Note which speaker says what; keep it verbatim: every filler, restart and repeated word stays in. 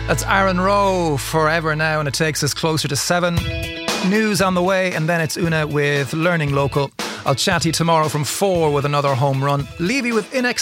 Speaker 1: That's Aaron Rowe, Forever Now, and it takes us closer to seven. News on the way, and then it's Una with Learning Local. I'll chat to you tomorrow from four with another home run. Leave you with Inex